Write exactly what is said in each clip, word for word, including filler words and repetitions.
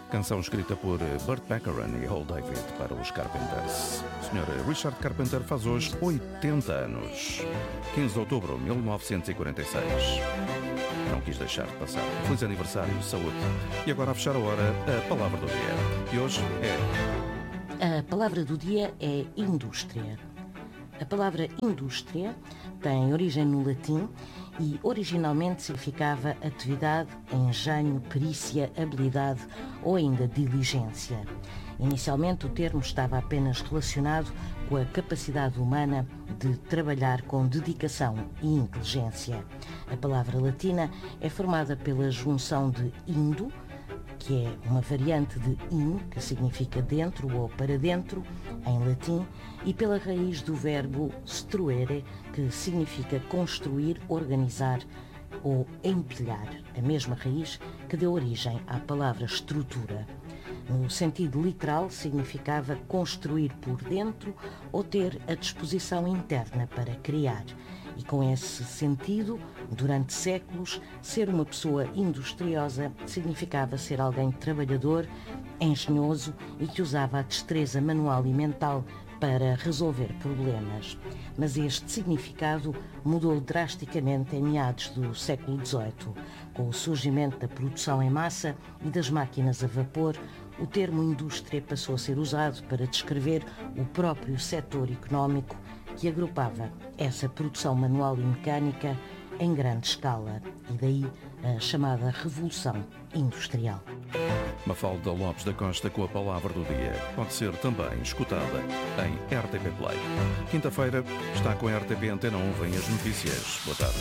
Canção escrita por Burt Bacharach e Hal David para os Carpenters. O senhor Richard Carpenter faz hoje oitenta anos. quinze de outubro de mil novecentos e quarenta e seis. Não quis deixar de passar. Feliz aniversário, saúde. E agora a fechar a hora, a palavra do dia. E hoje é... A palavra do dia é indústria. A palavra indústria tem origem no latim e originalmente significava atividade, engenho, perícia, habilidade ou ainda diligência. Inicialmente o termo estava apenas relacionado com a capacidade humana de trabalhar com dedicação e inteligência. A palavra latina é formada pela junção de indo, que é uma variante de in, que significa dentro ou para dentro, em latim, e pela raiz do verbo struere, que significa construir, organizar ou empilhar, a mesma raiz que deu origem à palavra estrutura. No sentido literal, significava construir por dentro ou ter a disposição interna para criar. E com esse sentido, durante séculos, ser uma pessoa industriosa significava ser alguém trabalhador, engenhoso e que usava a destreza manual e mental para resolver problemas. Mas este significado mudou drasticamente em meados do século dezoito. Com o surgimento da produção em massa e das máquinas a vapor, o termo indústria passou a ser usado para descrever o próprio setor económico que agrupava essa produção manual e mecânica em grande escala, e daí a chamada Revolução Industrial. Mafalda Lopes da Costa com a palavra do dia. Pode ser também escutada em R T P Play. Quinta-feira está com a R T P Antena um, vem as notícias. Boa tarde.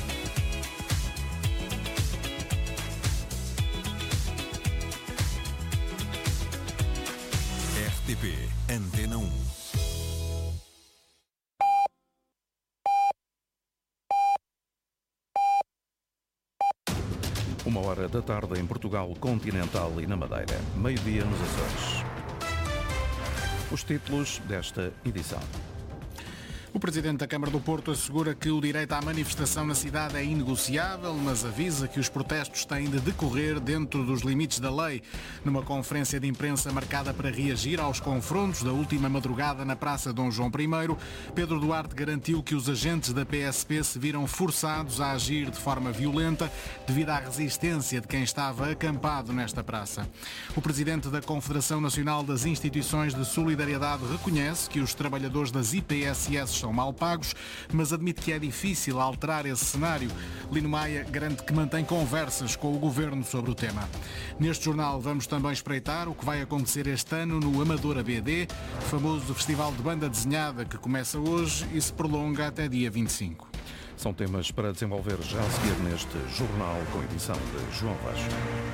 R T P Antena um. Uma hora da tarde em Portugal continental e na Madeira. Meio-dia nos Açores. Os títulos desta edição. O Presidente da Câmara do Porto assegura que o direito à manifestação na cidade é inegociável, mas avisa que os protestos têm de decorrer dentro dos limites da lei. Numa conferência de imprensa marcada para reagir aos confrontos da última madrugada na Praça Dom João I, Pedro Duarte garantiu que os agentes da P S P se viram forçados a agir de forma violenta devido à resistência de quem estava acampado nesta praça. O Presidente da Confederação Nacional das Instituições de Solidariedade reconhece que os trabalhadores das I P S S são mal pagos, mas admite que é difícil alterar esse cenário. Lino Maia garante que mantém conversas com o Governo sobre o tema. Neste jornal vamos também espreitar o que vai acontecer este ano no Amadora B D, famoso festival de banda desenhada que começa hoje e se prolonga até dia vinte e cinco. São temas para desenvolver já a seguir neste jornal com edição de João Vasco.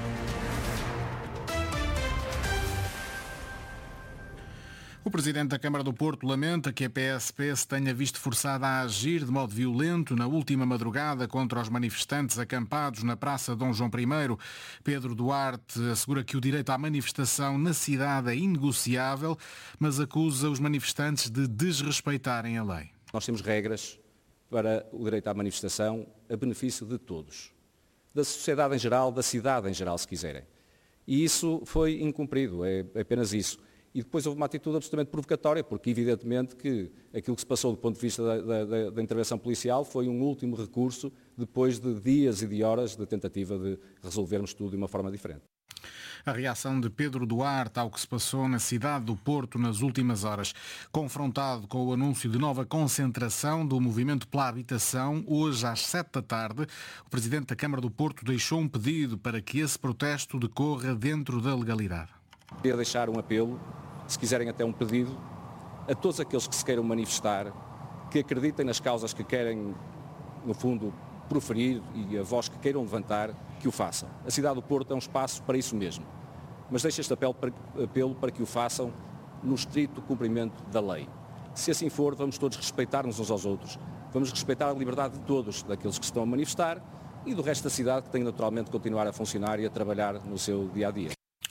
O Presidente da Câmara do Porto lamenta que a P S P se tenha visto forçada a agir de modo violento na última madrugada contra os manifestantes acampados na Praça Dom João I. Pedro Duarte assegura que o direito à manifestação na cidade é inegociável, mas acusa os manifestantes de desrespeitarem a lei. Nós temos regras para o direito à manifestação a benefício de todos, da sociedade em geral, da cidade em geral, se quiserem. E isso foi incumprido, é apenas isso. E depois houve uma atitude absolutamente provocatória, porque evidentemente que aquilo que se passou do ponto de vista da, da, da intervenção policial foi um último recurso depois de dias e de horas de tentativa de resolvermos tudo de uma forma diferente. A reação de Pedro Duarte ao que se passou na cidade do Porto nas últimas horas. Confrontado com o anúncio de nova concentração do movimento pela habitação, hoje às sete da tarde, o Presidente da Câmara do Porto deixou um pedido para que esse protesto decorra dentro da legalidade. Queria deixar um apelo, se quiserem até um pedido, a todos aqueles que se queiram manifestar, que acreditem nas causas que querem, no fundo, proferir e a voz que queiram levantar, que o façam. A cidade do Porto é um espaço para isso mesmo. Mas deixo este apelo para, apelo para que o façam no estrito cumprimento da lei. Se assim for, vamos todos respeitar-nos uns aos outros, vamos respeitar a liberdade de todos, daqueles que se estão a manifestar e do resto da cidade que tem naturalmente de continuar a funcionar e a trabalhar no seu dia-a-dia.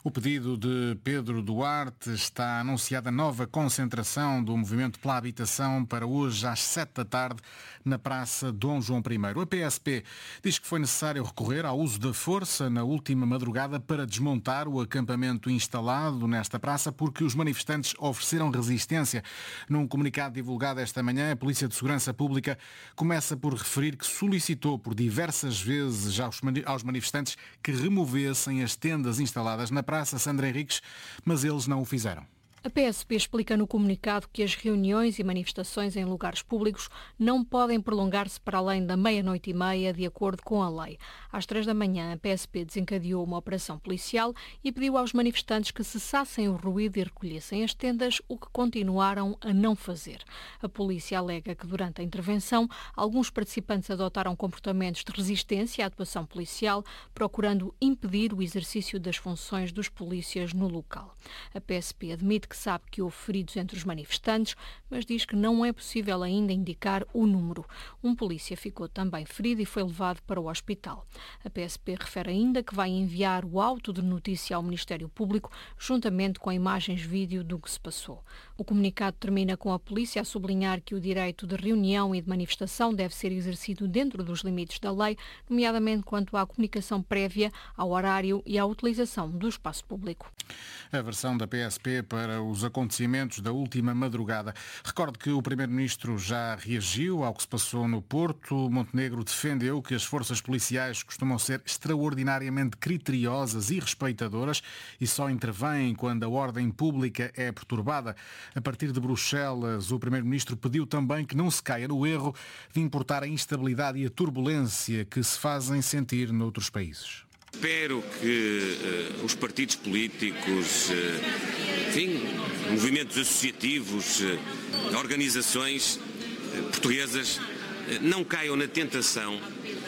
O pedido de Pedro Duarte está anunciada nova concentração do Movimento pela Habitação para hoje às sete da tarde na Praça Dom João I. A P S P diz que foi necessário recorrer ao uso da força na última madrugada para desmontar o acampamento instalado nesta praça porque os manifestantes ofereceram resistência. Num comunicado divulgado esta manhã, a Polícia de Segurança Pública começa por referir que solicitou por diversas vezes aos manifestantes que removessem as tendas instaladas na Praça Sandra Henriques, mas eles não o fizeram. A P S P explica no comunicado que as reuniões e manifestações em lugares públicos não podem prolongar-se para além da meia-noite e meia, de acordo com a lei. Às três da manhã, a P S P desencadeou uma operação policial e pediu aos manifestantes que cessassem o ruído e recolhessem as tendas, o que continuaram a não fazer. A polícia alega que durante a intervenção, alguns participantes adotaram comportamentos de resistência à atuação policial, procurando impedir o exercício das funções dos polícias no local. A P S P admite que sabe que houve feridos entre os manifestantes, mas diz que não é possível ainda indicar o número. Um polícia ficou também ferido e foi levado para o hospital. A P S P refere ainda que vai enviar o auto de notícia ao Ministério Público, juntamente com imagens vídeo do que se passou. O comunicado termina com a polícia a sublinhar que o direito de reunião e de manifestação deve ser exercido dentro dos limites da lei, nomeadamente quanto à comunicação prévia, ao horário e à utilização do espaço público. A versão da P S P para os acontecimentos da última madrugada. Recordo que o Primeiro-Ministro já reagiu ao que se passou no Porto. Montenegro defendeu que as forças policiais costumam ser extraordinariamente criteriosas e respeitadoras e só intervêm quando a ordem pública é perturbada. A partir de Bruxelas, o Primeiro-Ministro pediu também que não se caia no erro de importar a instabilidade e a turbulência que se fazem sentir noutros países. Espero que uh, os partidos políticos, uh, enfim, movimentos associativos, uh, organizações uh, portuguesas uh, não caiam na tentação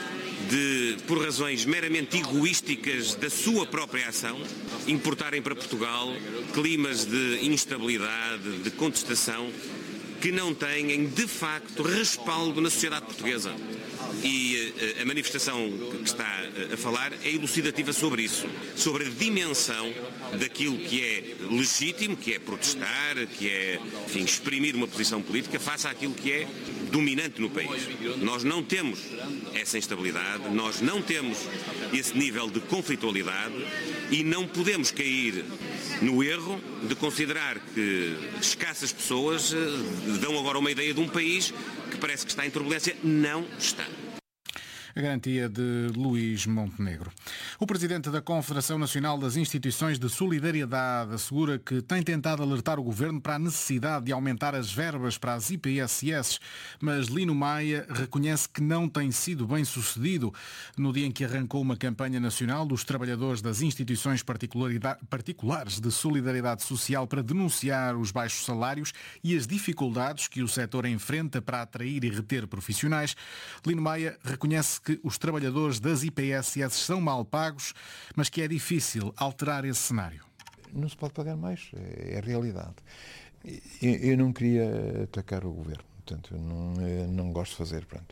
de, por razões meramente egoísticas da sua própria ação, importarem para Portugal climas de instabilidade, de contestação, que não têm, de facto, respaldo na sociedade portuguesa. E a manifestação que está a falar é elucidativa sobre isso, sobre a dimensão daquilo que é legítimo, que é protestar, que é, enfim, exprimir uma posição política face àquilo que é dominante no país. Nós não temos essa instabilidade, nós não temos esse nível de conflitualidade e não podemos cair no erro de considerar que escassas pessoas dão agora uma ideia de um país que parece que está em turbulência. Não está. A garantia de Luís Montenegro. O presidente da Confederação Nacional das Instituições de Solidariedade assegura que tem tentado alertar o governo para a necessidade de aumentar as verbas para as I P S S, mas Lino Maia reconhece que não tem sido bem sucedido. No dia em que arrancou uma campanha nacional dos trabalhadores das instituições particulares de solidariedade social para denunciar os baixos salários e as dificuldades que o setor enfrenta para atrair e reter profissionais, Lino Maia reconhece que os trabalhadores das I P S S são mal pagos, mas que é difícil alterar esse cenário. Não se pode pagar mais, é a realidade. Eu não queria atacar o governo, portanto, eu não, eu não gosto de fazer. Pronto.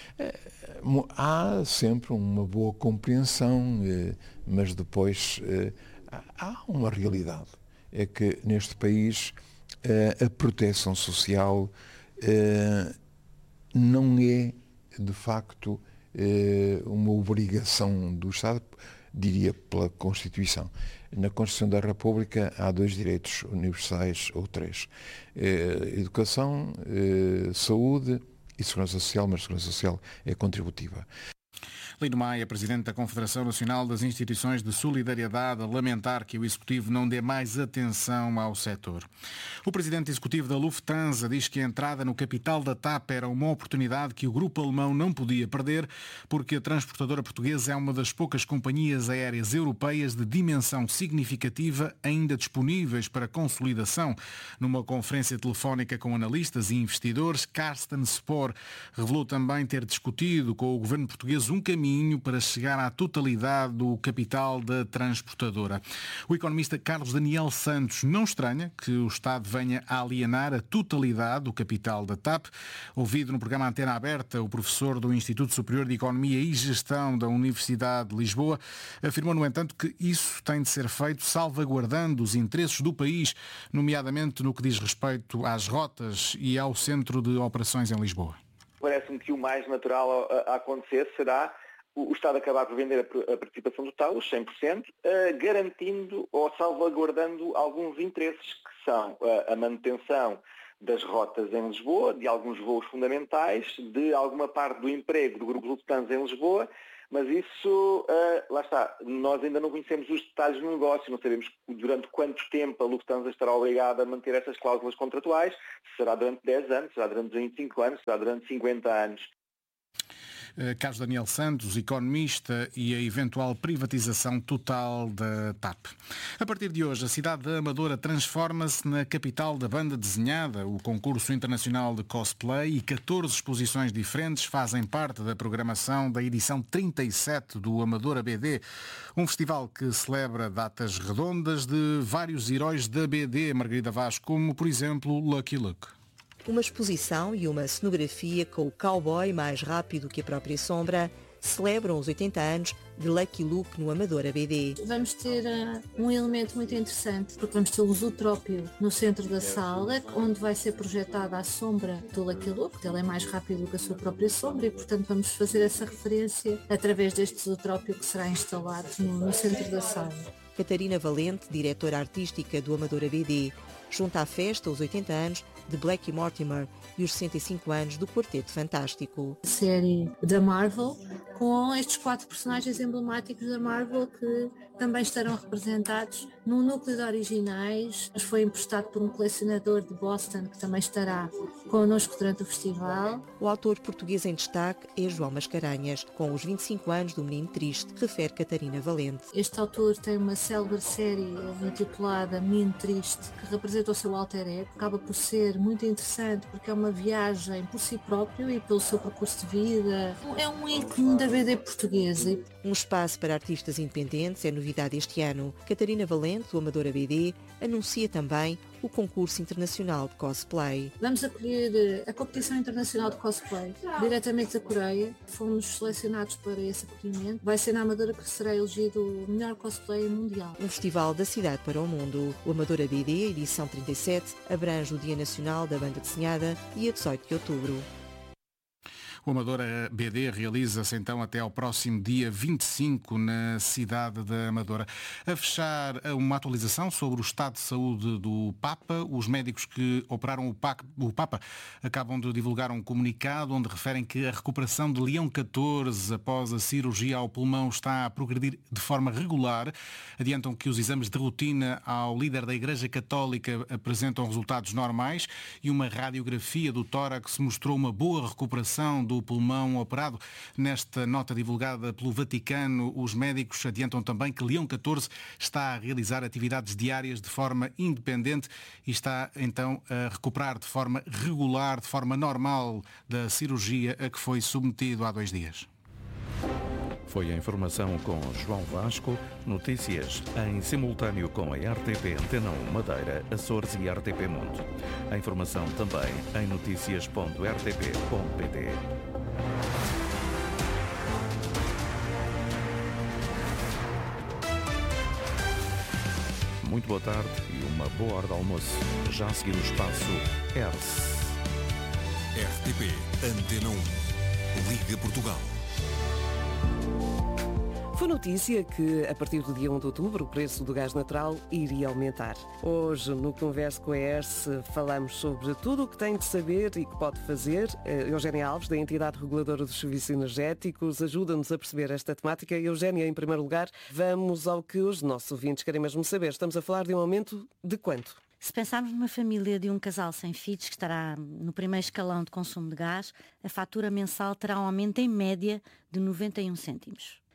Há sempre uma boa compreensão, mas depois há uma realidade. É que neste país a proteção social não é, de facto, uma obrigação do Estado, diria pela Constituição. Na Constituição da República há dois direitos universais, ou três. Educação, saúde e segurança social, mas a segurança social é contributiva. Lino Maia, presidente da Confederação Nacional das Instituições de Solidariedade, a lamentar que o Executivo não dê mais atenção ao setor. O presidente executivo da Lufthansa diz que a entrada no capital da TAP era uma oportunidade que o grupo alemão não podia perder, porque a transportadora portuguesa é uma das poucas companhias aéreas europeias de dimensão significativa ainda disponíveis para consolidação. Numa conferência telefónica com analistas e investidores, Carsten Spohr revelou também ter discutido com o governo português um caminho caminho para chegar à totalidade do capital da transportadora. O economista Carlos Daniel Santos não estranha que o Estado venha a alienar a totalidade do capital da T A P. Ouvido no programa Antena Aberta, o professor do Instituto Superior de Economia e Gestão da Universidade de Lisboa afirmou, no entanto, que isso tem de ser feito salvaguardando os interesses do país, nomeadamente no que diz respeito às rotas e ao centro de operações em Lisboa. Parece-me que o mais natural a, a acontecer será o, o Estado acabar por vender a, a participação total, os cem por cento, uh, garantindo ou salvaguardando alguns interesses que são uh, a manutenção das rotas em Lisboa, de alguns voos fundamentais, de alguma parte do emprego do Grupo Lufthansa em Lisboa, mas isso, uh, lá está, nós ainda não conhecemos os detalhes do negócio, não sabemos durante quanto tempo a Lufthansa estará obrigada a manter essas cláusulas contratuais, se será durante dez anos, será durante vinte e cinco anos, será durante cinquenta anos. Carlos Daniel Santos, economista, e a eventual privatização total da T A P. A partir de hoje, a cidade da Amadora transforma-se na capital da banda desenhada. O concurso internacional de cosplay e catorze exposições diferentes fazem parte da programação da edição trinta e sete do Amadora B D, um festival que celebra datas redondas de vários heróis da B D, Margarida Vaz, como, por exemplo, Lucky Luke. Uma exposição e uma cenografia com o cowboy mais rápido que a própria sombra celebram os oitenta anos de Lucky Luke no Amadora B D. Vamos ter uh, um elemento muito interessante, porque vamos ter o Zootrópio no centro da sala, onde vai ser projetada a sombra do Lucky Luke, ele é mais rápido que a sua própria sombra e, portanto, vamos fazer essa referência através deste Zootrópio que será instalado no, no centro da sala. Catarina Valente, diretora artística do Amadora B D, junta à festa os oitenta anos de Blackie Mortimer e os sessenta e cinco anos do Quarteto Fantástico. A série da Marvel, com estes quatro personagens emblemáticos da Marvel que também estarão representados num núcleo de originais, mas foi emprestado por um colecionador de Boston que também estará connosco durante o festival. O autor português em destaque é João Mascarenhas, com os vinte e cinco anos do Menino Triste, refere Catarina Valente. Este autor tem uma célebre série intitulada Menino Triste, que representa o seu alter ego. Acaba por ser muito interessante porque é uma viagem por si próprio e pelo seu percurso de vida. É um ícone da B D portuguesa. Um espaço para artistas independentes é novidade este ano. Catarina Valente, do Amadora B D, anuncia também o concurso internacional de cosplay. Vamos acolher a competição internacional de cosplay diretamente da Coreia. Fomos selecionados para esse acolhimento. Vai ser na Amadora que será elegido o melhor cosplay mundial. Um festival da cidade para o mundo. O Amadora B D, edição trinta e sete, abrange o Dia Nacional da Banda Desenhada e a dezoito de outubro. O Amadora B D realiza-se então até ao próximo dia vinte e cinco na cidade da Amadora. A fechar uma atualização sobre o estado de saúde do Papa. Os médicos que operaram o Papa acabam de divulgar um comunicado onde referem que a recuperação de Leão catorze após a cirurgia ao pulmão está a progredir de forma regular. Adiantam que os exames de rotina ao líder da Igreja Católica apresentam resultados normais e uma radiografia do tórax mostrou uma boa recuperação do do pulmão operado. Nesta nota divulgada pelo Vaticano, os médicos adiantam também que Leão catorze está a realizar atividades diárias de forma independente e está então a recuperar de forma regular, de forma normal da cirurgia a que foi submetido há dois dias. Foi a informação com João Vasco. Notícias em simultâneo com a R T P Antena um Madeira, Açores e R T P Mundo. A informação também em notícias ponto r t p ponto p t. Muito boa tarde e uma boa hora de almoço. Já a seguir o espaço R S. R T P Antena um. Liga Portugal. Foi notícia que, a partir do dia um de outubro, o preço do gás natural iria aumentar. Hoje, no Converso com a E R S, falamos sobre tudo o que tem de saber e que pode fazer. Eugénia Alves, da Entidade Reguladora dos Serviços Energéticos, ajuda-nos a perceber esta temática. Eugénia, em primeiro lugar, vamos ao que os nossos ouvintes querem mesmo saber. Estamos a falar de um aumento de quanto? Se pensarmos numa família de um casal sem filhos que estará no primeiro escalão de consumo de gás, a fatura mensal terá um aumento em média de noventa e um cêntimos.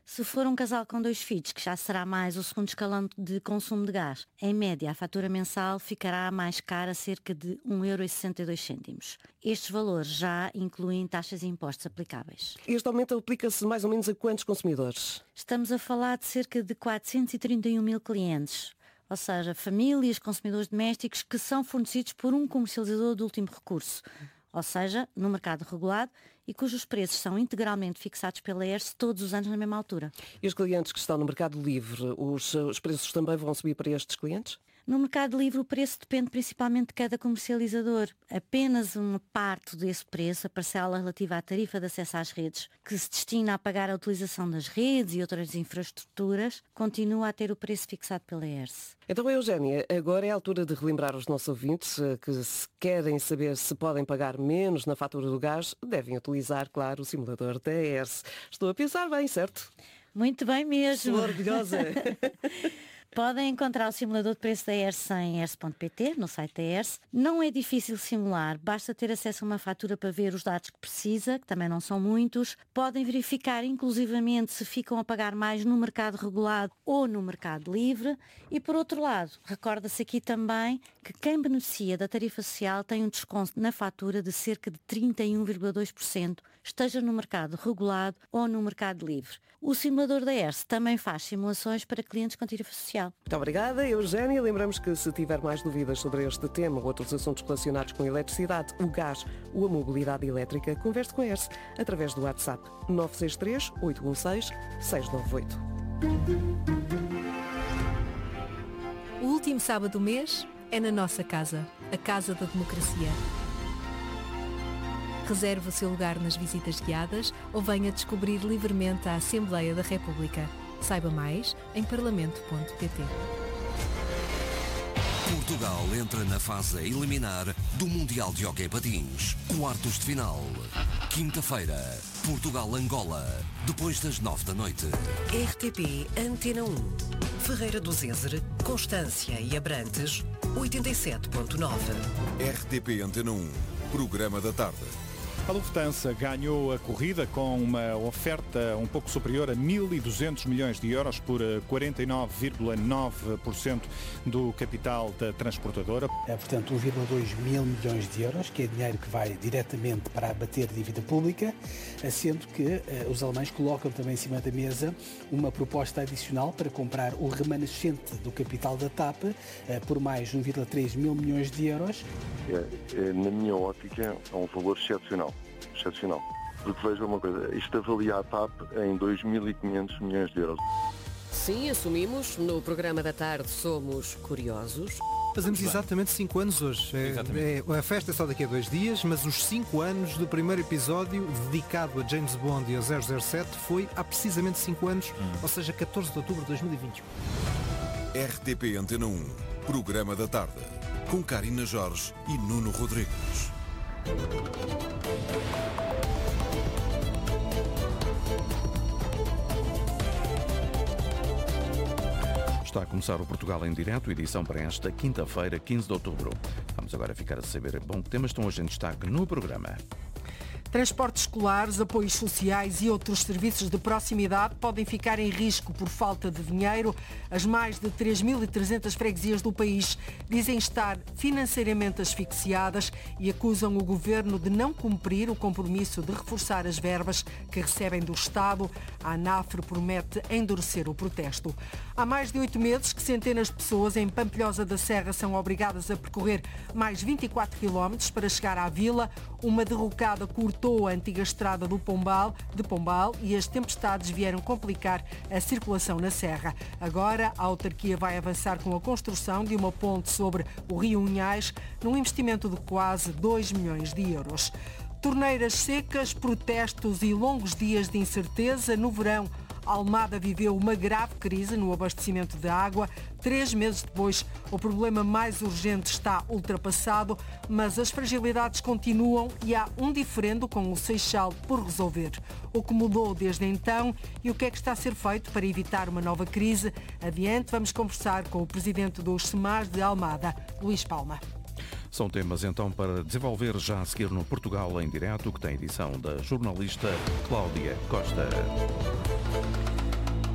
Se for um casal com dois filhos, que já será mais o segundo escalão de consumo de gás, em média a fatura mensal ficará mais cara, cerca de um euro e sessenta e dois cêntimos. Estes valores já incluem taxas e impostos aplicáveis. Este aumento aplica-se mais ou menos a quantos consumidores? Estamos a falar de cerca de quatrocentos e trinta e um mil clientes, ou seja, famílias, consumidores domésticos que são fornecidos por um comercializador de último recurso, ou seja, no mercado regulado, e cujos preços são integralmente fixados pela E R S todos os anos na mesma altura. E os clientes que estão no mercado livre, os, os preços também vão subir para estes clientes? No mercado livre o preço depende principalmente de cada comercializador. Apenas uma parte desse preço, a parcela relativa à tarifa de acesso às redes, que se destina a pagar a utilização das redes e outras infraestruturas, continua a ter o preço fixado pela E R S. Então, Eugénia, agora é a altura de relembrar aos nossos ouvintes que, se querem saber se podem pagar menos na fatura do gás, devem utilizar, claro, o simulador da E R S. Estou a pensar bem, certo? Muito bem mesmo. Estou orgulhosa. Podem encontrar o simulador de preço da E R S em e r s ponto p t, no site da E R S. Não é difícil simular, basta ter acesso a uma fatura para ver os dados que precisa, que também não são muitos. Podem verificar inclusivamente se ficam a pagar mais no mercado regulado ou no mercado livre. E por outro lado, recorda-se aqui também que quem beneficia da tarifa social tem um desconto na fatura de cerca de trinta e um vírgula dois por cento, esteja no mercado regulado ou no mercado livre. O simulador da E R S também faz simulações para clientes com tarifa social. Muito obrigada, Eugénia. Lembramos que se tiver mais dúvidas sobre este tema ou outros assuntos relacionados com a eletricidade, o gás ou a mobilidade elétrica, converse com a E R S através do WhatsApp nove seis três, oito um seis, seis nove oito. O último sábado do mês é na nossa casa, a Casa da Democracia. Reserve o seu lugar nas visitas guiadas ou venha descobrir livremente a Assembleia da República. Saiba mais em parlamento ponto p t. Portugal entra na fase a eliminar do Mundial de Hóquei Patins. Quartos de final. Quinta-feira, Portugal-Angola, depois das nove da noite. R T P Antena um. Ferreira do Zézer, Constância e Abrantes, oitenta e sete ponto nove. R T P Antena um. Programa da tarde. A Lufthansa ganhou a corrida com uma oferta um pouco superior a mil e duzentos milhões de euros por quarenta e nove vírgula nove por cento do capital da transportadora. É, portanto, um vírgula dois mil milhões de euros, que é dinheiro que vai diretamente para abater dívida pública, sendo que eh, os alemães colocam também em cima da mesa uma proposta adicional para comprar o remanescente do capital da TAP eh, por mais um vírgula três mil milhões de euros. É, é, na minha ótica, é um valor excepcional. excepcional. Porque veja uma coisa, isto avalia a TAP em dois mil e quinhentos milhões de euros. Sim, assumimos. No programa da tarde somos curiosos. Fazemos exatamente cinco anos hoje. É, é, a festa é só daqui a dois dias, mas os cinco anos do primeiro episódio dedicado a James Bond e a zero zero sete foi há precisamente cinco anos, hum. ou seja, catorze de outubro de dois mil e vinte e um. R T P Antena um, programa da tarde, com Karina Jorge e Nuno Rodrigues. Está a começar o Portugal em Direto, edição para esta quinta-feira, quinze de outubro. Vamos agora ficar a saber bom que temas estão hoje em destaque no programa. Transportes escolares, apoios sociais e outros serviços de proximidade podem ficar em risco por falta de dinheiro. As mais de três mil e trezentas freguesias do país dizem estar financeiramente asfixiadas e acusam o governo de não cumprir o compromisso de reforçar as verbas que recebem do Estado. A ANAFRE promete endurecer o protesto. Há mais de oito meses que centenas de pessoas em Pampilhosa da Serra são obrigadas a percorrer mais vinte e quatro quilómetros para chegar à vila. Uma derrocada curta a antiga estrada do Pombal, de Pombal e as tempestades vieram complicar a circulação na serra. Agora, a autarquia vai avançar com a construção de uma ponte sobre o Rio Unhais, num investimento de quase dois milhões de euros. Torneiras secas, protestos e longos dias de incerteza no verão. Almada viveu uma grave crise no abastecimento de água. Três meses depois, o problema mais urgente está ultrapassado, mas as fragilidades continuam e há um diferendo com o Seixal por resolver. O que mudou desde então e o que é que está a ser feito para evitar uma nova crise? Adiante, vamos conversar com o presidente dos SEMAS de Almada, Luís Palma. São temas então para desenvolver já a seguir no Portugal em Direto, que tem edição da jornalista Cláudia Costa.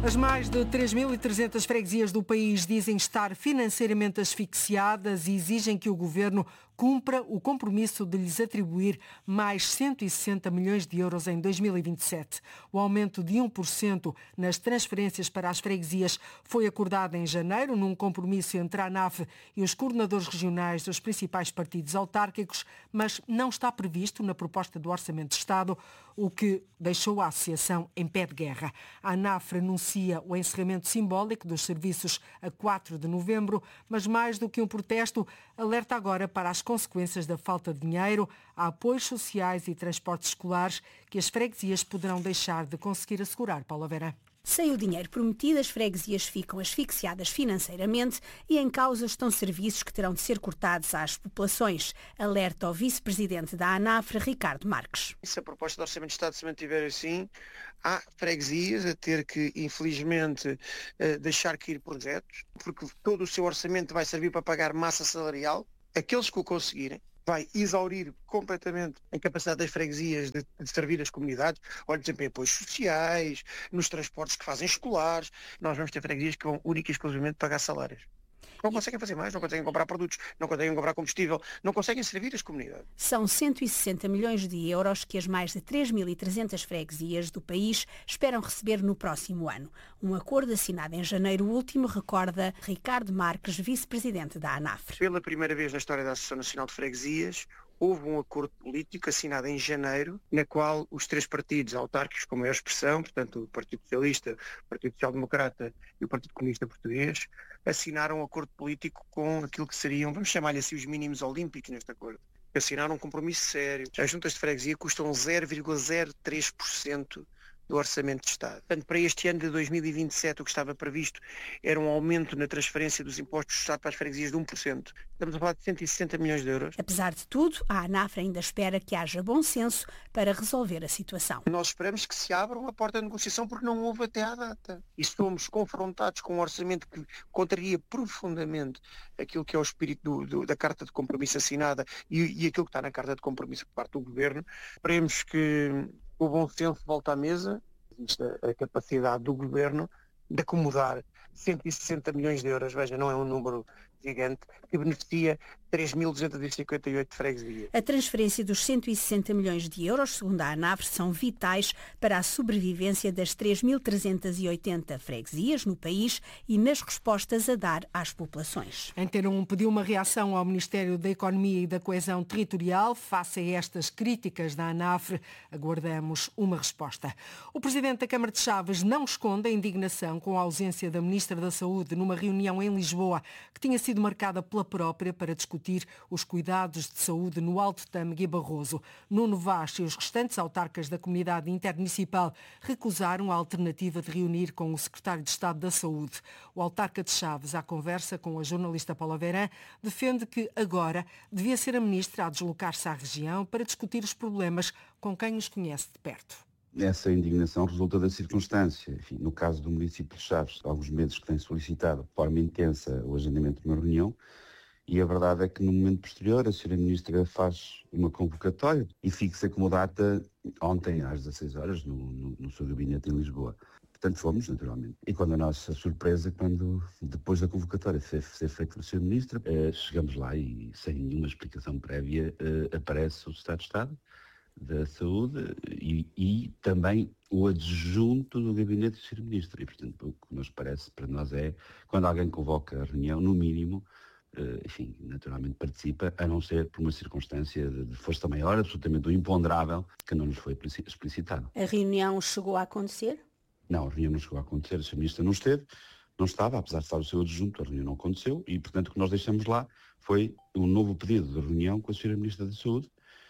As mais de três mil e trezentas freguesias do país dizem estar financeiramente asfixiadas e exigem que o governo cumpra o compromisso de lhes atribuir mais cento e sessenta milhões de euros em dois mil e vinte e sete. O aumento de um por cento nas transferências para as freguesias foi acordado em janeiro num compromisso entre a ANAF e os coordenadores regionais dos principais partidos autárquicos, mas não está previsto na proposta do Orçamento de Estado, o que deixou a associação em pé de guerra. A ANAF anuncia o encerramento simbólico dos serviços a quatro de novembro, mas mais do que um protesto, alerta agora para as consequências da falta de dinheiro, a apoios sociais e transportes escolares que as freguesias poderão deixar de conseguir assegurar. Paula Vera. Sem o dinheiro prometido, as freguesias ficam asfixiadas financeiramente e em causa estão serviços que terão de ser cortados às populações, alerta o vice-presidente da ANAF, Ricardo Marques. Se a proposta do Orçamento de Estado se mantiver assim, há freguesias a ter que, infelizmente, deixar cair projetos, porque todo o seu orçamento vai servir para pagar massa salarial. Aqueles que o conseguirem, vai exaurir completamente a capacidade das freguesias de, de servir as comunidades, olha, por exemplo, em apoios sociais, nos transportes que fazem escolares. Nós vamos ter freguesias que vão única e exclusivamente pagar salários. Não conseguem fazer mais, não conseguem comprar produtos, não conseguem comprar combustível, não conseguem servir as comunidades. São cento e sessenta milhões de euros que as mais de três mil e trezentas freguesias do país esperam receber no próximo ano. Um acordo assinado em janeiro último, recorda Ricardo Marques, vice-presidente da ANAF. Pela primeira vez na história da Associação Nacional de Freguesias, houve um acordo político assinado em janeiro, na qual os três partidos autárquicos com maior expressão, portanto o Partido Socialista, o Partido Social Democrata e o Partido Comunista Português, assinaram um acordo político com aquilo que seriam, vamos chamar-lhe assim, os mínimos olímpicos neste acordo. Assinaram um compromisso sério. As juntas de freguesia custam zero vírgula zero três por cento do Orçamento de Estado. Portanto, para este ano de dois mil e vinte e sete, o que estava previsto era um aumento na transferência dos impostos do Estado para as freguesias de um por cento. Estamos a falar de cento e sessenta milhões de euros. Apesar de tudo, a ANAF ainda espera que haja bom senso para resolver a situação. Nós esperamos que se abra uma porta de negociação, porque não houve até à data. E somos confrontados com um orçamento que contraria profundamente aquilo que é o espírito do, do, da Carta de Compromisso assinada e, e aquilo que está na Carta de Compromisso por parte do Governo. Esperemos que o bom senso volta à mesa, existe a, a capacidade do Governo de acomodar cento e sessenta milhões de euros, veja, não é um número gigante, que beneficia três mil duzentas e cinquenta e oito freguesias. A transferência dos cento e sessenta milhões de euros, segundo a ANAF, são vitais para a sobrevivência das três mil trezentas e oitenta freguesias no país e nas respostas a dar às populações. Antena um pediu uma reação ao Ministério da Economia e da Coesão Territorial face a estas críticas da ANAF. Aguardamos uma resposta. O Presidente da Câmara de Chaves não esconde a indignação com a ausência da Ministra da Saúde numa reunião em Lisboa, que tinha sido marcada pela própria para discutir os cuidados de saúde no Alto Tâmega e Barroso. Nuno Vaz e os restantes autarcas da comunidade intermunicipal recusaram a alternativa de reunir com o Secretário de Estado da Saúde. O autarca de Chaves, à conversa com a jornalista Paula Verã, defende que agora devia ser a Ministra a deslocar-se à região para discutir os problemas com quem os conhece de perto. Essa indignação resulta da circunstância. Enfim, no caso do município de Chaves, há alguns meses que tem solicitado de forma intensa o agendamento de uma reunião, e a verdade é que no momento posterior a senhora Ministra faz uma convocatória e fixa como data ontem às dezasseis horas no, no, no seu gabinete em Lisboa. Portanto fomos, naturalmente. E quando a nossa surpresa, quando depois da convocatória ser, ser feita pela senhora Ministra, eh, chegamos lá e sem nenhuma explicação prévia eh, aparece o Secretário de Estado da Saúde e, e também o adjunto do gabinete da senhora Ministra. E portanto o que nos parece para nós é, quando alguém convoca a reunião, no mínimo, enfim, naturalmente participa, a não ser por uma circunstância de força maior, absolutamente imponderável, que não nos foi explicitado. A reunião chegou a acontecer? Não, a reunião não chegou a acontecer, a senhora Ministra não esteve, não estava, apesar de estar o seu adjunto, a reunião não aconteceu, e portanto o que nós deixamos lá foi um novo pedido de reunião com a senhora Ministra da Saúde,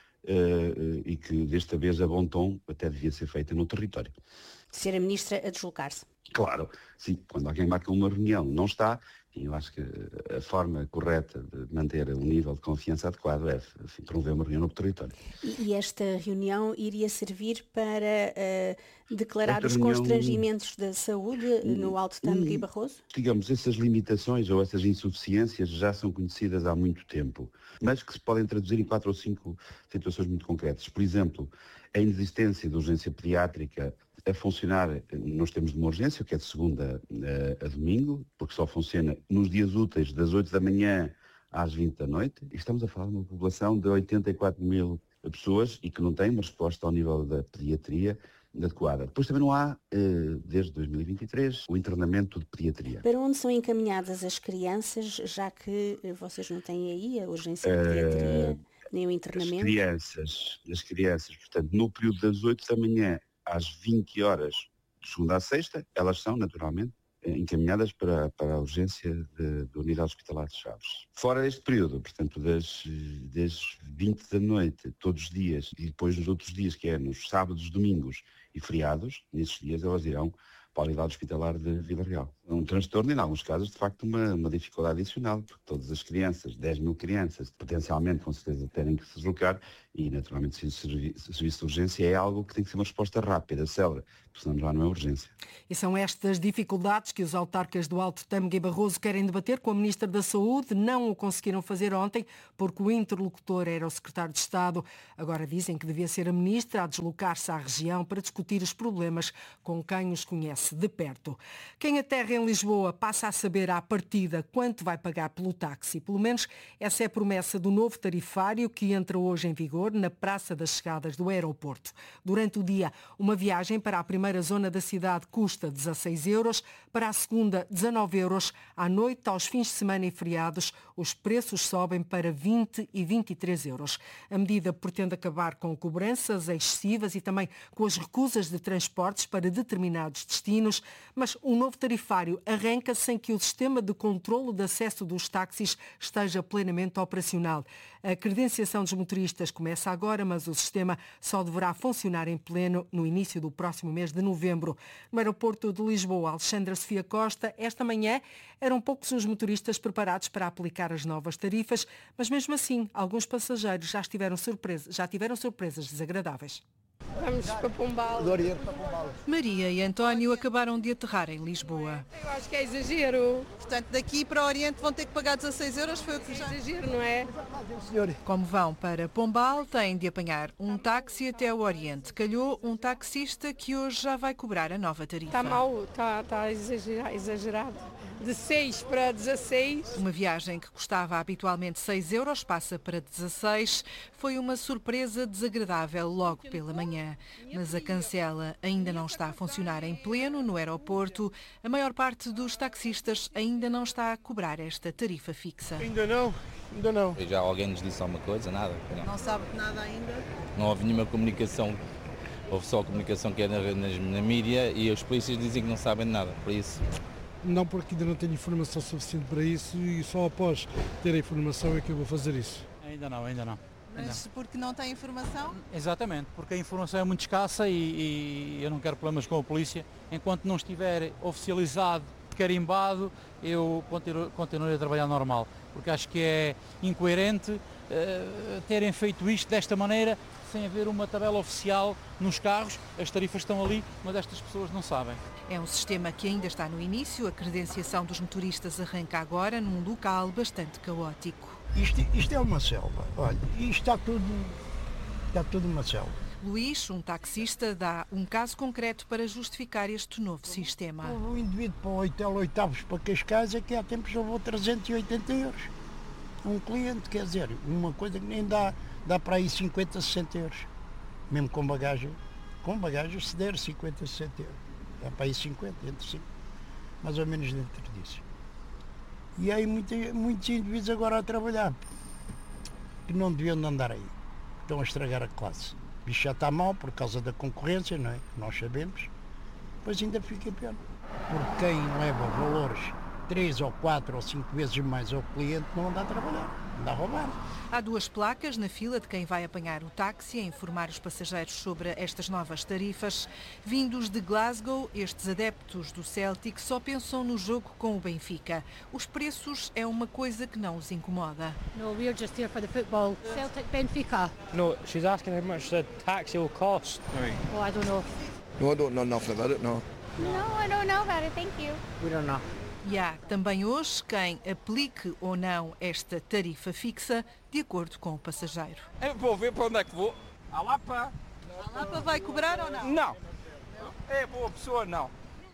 uh, e que desta vez a bom tom até devia ser feita no território. Ser a Ministra a deslocar-se? Claro, sim, quando alguém marca uma reunião não está, e eu acho que a forma correta de manter um nível de confiança adequado é, enfim, promover uma reunião no território. E, e esta reunião iria servir para uh, declarar esta os reunião, constrangimentos da saúde no Alto Tâmega e Barroso? Digamos, essas limitações ou essas insuficiências já são conhecidas há muito tempo, mas que se podem traduzir em quatro ou cinco situações muito concretas. Por exemplo, a inexistência de urgência pediátrica a funcionar nos termos de uma urgência, que é de segunda a, a domingo, porque só funciona nos dias úteis das oito da manhã às vinte da noite. E estamos a falar de uma população de oitenta e quatro mil pessoas e que não tem uma resposta ao nível da pediatria adequada. Depois também não há, desde dois mil e vinte e três, o internamento de pediatria. Para onde são encaminhadas as crianças, já que vocês não têm aí a urgência de pediatria, uh, nem o internamento? As crianças, as crianças, portanto, no período das oito da manhã às vinte horas, de segunda a sexta, elas são, naturalmente, encaminhadas para, para a urgência da unidade hospitalar de Chaves. Fora deste período, portanto, das, das vinte da noite, todos os dias, e depois nos outros dias, que é nos sábados, domingos e feriados, nesses dias elas irão para a unidade hospitalar de Vila Real. É um transtorno e, em alguns casos, de facto, uma, uma dificuldade adicional, porque todas as crianças, dez mil crianças, potencialmente, com certeza, terem que se deslocar e, naturalmente, se o serviço, serviço de urgência é algo que tem que ser uma resposta rápida, célere, porque senão já não é urgência. E são estas dificuldades que os autarcas do Alto Tâmega e Barroso querem debater com a Ministra da Saúde. Não o conseguiram fazer ontem, porque o interlocutor era o Secretário de Estado. Agora dizem que devia ser a Ministra a deslocar-se à região para discutir os problemas com quem os conhece de perto. Quem aterra em Lisboa passa a saber à partida quanto vai pagar pelo táxi. Pelo menos essa é a promessa do novo tarifário que entra hoje em vigor na Praça das Chegadas do aeroporto. Durante o dia, uma viagem para a primeira zona da cidade custa dezasseis euros, para a segunda dezanove euros. À noite, aos fins de semana e feriados, os preços sobem para vinte e vinte e três euros. A medida pretende acabar com cobranças excessivas e também com as recusas de transportes para determinados destinos, mas o novo tarifário arranca sem que o sistema de controlo de acesso dos táxis esteja plenamente operacional. A credenciação dos motoristas começa agora, mas o sistema só deverá funcionar em pleno no início do próximo mês de novembro. No aeroporto de Lisboa, Alexandra Sofia Costa, esta manhã eram poucos os motoristas preparados para aplicar as novas tarifas, mas mesmo assim, alguns passageiros já tiveram surpresas, já tiveram surpresas desagradáveis. Vamos para Pombal. Maria e António acabaram de aterrar em Lisboa. Eu acho que é exagero. Portanto, daqui para o Oriente vão ter que pagar dezasseis euros, foi o que já... exagero, não é? Como vão para Pombal, têm de apanhar um táxi até o Oriente. Calhou um taxista que hoje já vai cobrar a nova tarifa. Está mal, está, está exagerado. De seis para dezasseis. Uma viagem que custava habitualmente seis euros passa para dezasseis. Foi uma surpresa desagradável logo pela manhã. Mas a cancela ainda não está a funcionar em pleno no aeroporto. A maior parte dos taxistas ainda não está a cobrar esta tarifa fixa. Ainda não, ainda não. Já alguém nos disse alguma coisa? Nada? Não, não sabe de nada ainda? Não houve nenhuma comunicação. Houve só a comunicação que é na, na, na mídia e os polícias dizem que não sabem de nada. Por isso... Não, porque ainda não tenho informação suficiente para isso e só após ter a informação é que eu vou fazer isso. Ainda não, ainda não. Ainda. Mas porque não tem informação? Exatamente, porque a informação é muito escassa e, e eu não quero problemas com a polícia. Enquanto não estiver oficializado, carimbado, eu continuo, continuo a trabalhar normal. Porque acho que é incoerente uh, terem feito isto desta maneira, sem haver uma tabela oficial nos carros. As tarifas estão ali, mas estas pessoas não sabem. É um sistema que ainda está no início. A credenciação dos motoristas arranca agora num local bastante caótico. Isto, isto é uma selva. Olha, isto está tudo, está tudo uma selva. Luís, um taxista, dá um caso concreto para justificar este novo sistema. O indivíduo para o hotel oitavos para Cascais é que há tempos levou trezentos e oitenta euros. Um cliente, quer dizer, uma coisa que nem dá, dá para aí cinquenta, sessenta euros. Mesmo com bagagem, com bagagem se der cinquenta, sessenta euros. Dá para aí cinquenta, entre cinco, mais ou menos dentro disso. E há aí muitos, muitos indivíduos agora a trabalhar, que não deviam andar aí. Estão a estragar a classe. O bicho já está mal por causa da concorrência, não é? Nós sabemos. Depois ainda fica pior. Porque quem leva valores três ou quatro ou cinco vezes mais ao cliente não anda a trabalhar, anda a roubar. Há duas placas na fila de quem vai apanhar o táxi a informar os passageiros sobre estas novas tarifas. Vindos de Glasgow, estes adeptos do Celtic só pensam no jogo com o Benfica. Os preços é uma coisa que não os incomoda. No, we're just here for the football. Celtic Benfica. No, she's asking how much the taxi will cost. Oh, I don't know. No, I don't know nothing about it, no. No, I don't know about it, thank you. We don't know. E há também hoje quem aplique ou não esta tarifa fixa de acordo com o passageiro. Eu vou ver para onde é que vou. A Lapa. A Lapa vai cobrar ou não? Não. é boa pessoa, não.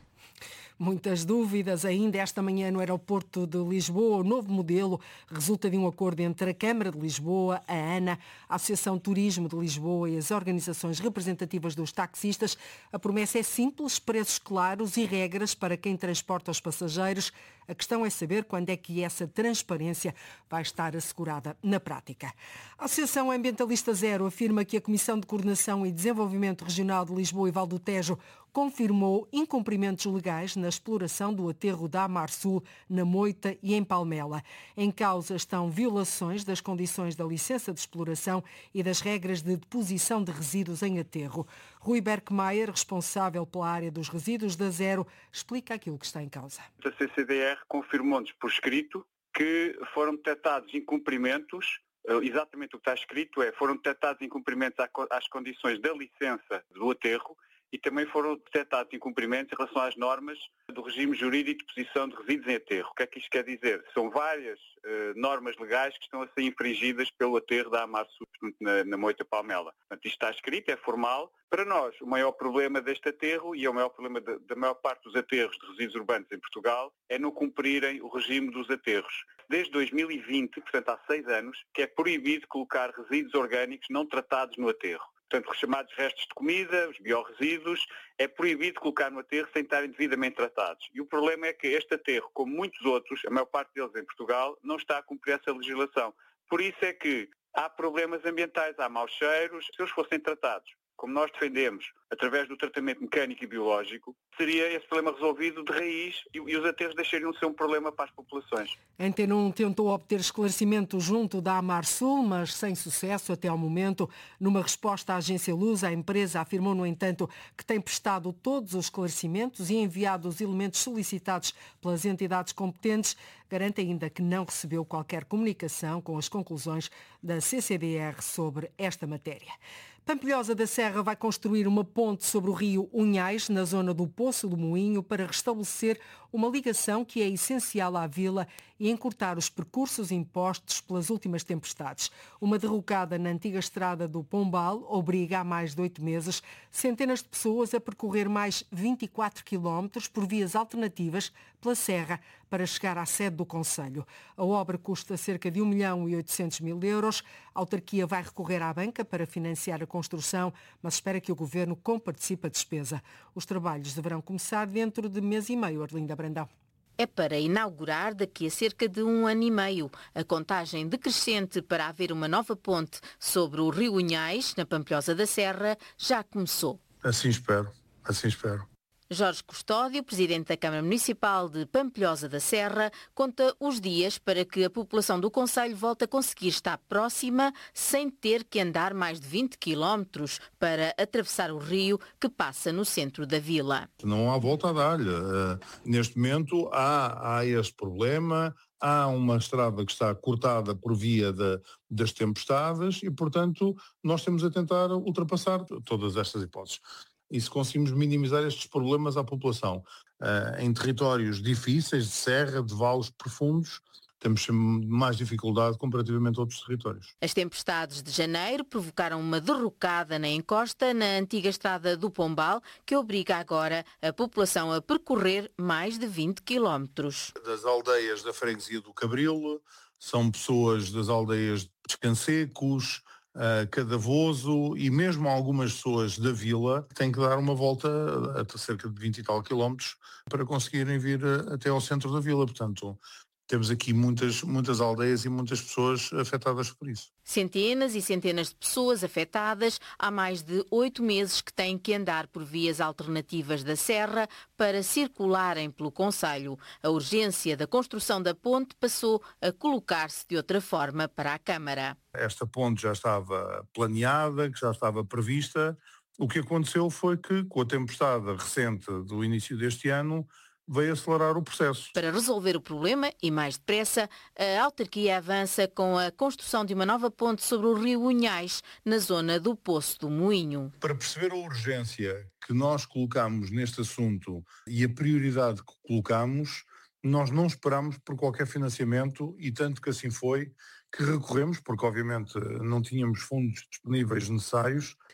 Muitas dúvidas ainda esta manhã no aeroporto de Lisboa. O novo modelo resulta de um acordo entre a Câmara de Lisboa, a ANA, a Associação Turismo de Lisboa e as organizações representativas dos taxistas. A promessa é simples, preços claros e regras para quem transporta os passageiros. A questão é saber quando é que essa transparência vai estar assegurada na prática. A Associação Ambientalista Zero afirma que a Comissão de Coordenação e Desenvolvimento Regional de Lisboa e Val do Tejo confirmou incumprimentos legais na exploração do aterro da Amar Sul, na Moita e em Palmela. Em causa estão violações das condições da licença de exploração e das regras de deposição de resíduos em aterro. Rui Berkmayer, responsável pela área dos resíduos da Zero, explica aquilo que está em causa. A C C D R confirmou-nos por escrito que foram detectados incumprimentos. Exatamente o que está escrito é, foram detectados incumprimentos às condições da licença do aterro e também foram detectados incumprimentos em relação às normas do regime jurídico de deposição de resíduos em aterro. O que é que isto quer dizer? São várias uh, normas legais que estão a ser infringidas pelo aterro da Amar Sul, na, na Moita Palmela. Portanto, isto está escrito, é formal. Para nós, o maior problema deste aterro, e é o maior problema de, da maior parte dos aterros de resíduos urbanos em Portugal, é não cumprirem o regime dos aterros. Desde dois mil e vinte, portanto há seis anos, que é proibido colocar resíduos orgânicos não tratados no aterro. Portanto, os chamados restos de comida, os biorresíduos, é proibido colocar no aterro sem estarem devidamente tratados. E o problema é que este aterro, como muitos outros, a maior parte deles em Portugal, não está a cumprir essa legislação. Por isso é que há problemas ambientais, há maus cheiros. Se eles fossem tratados, como nós defendemos, através do tratamento mecânico e biológico, seria esse problema resolvido de raiz e, e os aterros deixariam de ser um problema para as populações. A Antena um tentou obter esclarecimento junto da Amar Sul, mas sem sucesso até ao momento. Numa resposta à agência Luz, a empresa afirmou, no entanto, que tem prestado todos os esclarecimentos e enviado os elementos solicitados pelas entidades competentes. Garante ainda que não recebeu qualquer comunicação com as conclusões da C C D R sobre esta matéria. Pampilhosa da Serra vai construir uma ponte sobre o rio Unhais, na zona do Poço do Moinho, para restabelecer uma ligação que é essencial à vila e encurtar os percursos impostos pelas últimas tempestades. Uma derrocada na antiga estrada do Pombal obriga há mais de oito meses centenas de pessoas a percorrer mais vinte e quatro quilómetros por vias alternativas pela serra para chegar à sede do concelho. A obra custa cerca de um milhão e oitocentos mil euros. A autarquia vai recorrer à banca para financiar a construção, mas espera que o governo comparticipe a despesa. Os trabalhos deverão começar dentro de mês e meio, Arlinda Brandão. É para inaugurar daqui a cerca de um ano e meio. A contagem decrescente para haver uma nova ponte sobre o rio Unhais, na Pampilhosa da Serra, já começou. Assim espero, assim espero. Jorge Custódio, presidente da Câmara Municipal de Pampilhosa da Serra, conta os dias para que a população do concelho volte a conseguir estar próxima sem ter que andar mais de vinte quilómetros para atravessar o rio que passa no centro da vila. Não há volta a dar-lhe. Uh, neste momento há, há esse problema, há uma estrada que está cortada por via de, das tempestades e, portanto, nós temos a tentar ultrapassar todas estas hipóteses. E se conseguimos minimizar estes problemas à população. Uh, em territórios difíceis, de serra, de vales profundos, temos mais dificuldade comparativamente a outros territórios. As tempestades de janeiro provocaram uma derrocada na encosta na antiga estrada do Pombal, que obriga agora a população a percorrer mais de vinte quilómetros. Das aldeias da freguesia do Cabril, são pessoas das aldeias de Descansecos, Uh, Cadavoso e mesmo algumas pessoas da vila têm que dar uma volta a cerca de vinte e tal quilómetros para conseguirem vir a, até ao centro da vila. Portanto, temos aqui muitas, muitas aldeias e muitas pessoas afetadas por isso. Centenas e centenas de pessoas afetadas há mais de oito meses que têm que andar por vias alternativas da serra para circularem pelo concelho. A urgência da construção da ponte passou a colocar-se de outra forma para a Câmara. Esta ponte já estava planeada, que já estava prevista. O que aconteceu foi que, com a tempestade recente do início deste ano, veio acelerar o processo. Para resolver o problema, e mais depressa, a autarquia avança com a construção de uma nova ponte sobre o rio Unhais, na zona do Poço do Moinho. Para perceber a urgência que nós colocamos neste assunto e a prioridade que colocamos, nós não esperamos por qualquer financiamento e tanto que assim foi que recorremos, porque obviamente não tínhamos fundos disponíveis necessários,